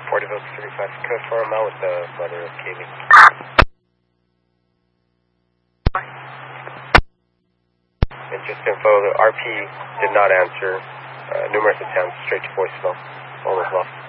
Porterville 35, confirm out with the mother of Kaylee. And just info, the RP did not answer numerous attempts straight to voicemail. All was lost.